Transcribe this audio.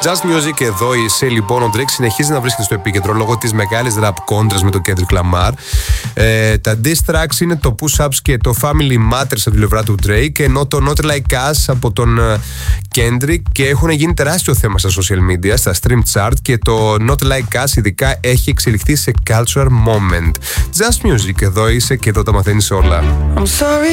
Just Music, εδώ είσαι. Λοιπόν, ο Drake συνεχίζει να βρίσκεται στο επίκεντρο λόγω της μεγάλης rap κόντρας με τον Kendrick Lamar. Τα diss tracks είναι το Push Ups και το Family Matters από την πλευρά του Drake, ενώ το Not Like Us από τον Kendrick, και έχουν γίνει τεράστιο θέμα στα social media, στα stream chart, και το Not Like Us ειδικά έχει εξελιχθεί σε cultural moment. Just Music, εδώ είσαι και εδώ τα μαθαίνεις όλα. I'm sorry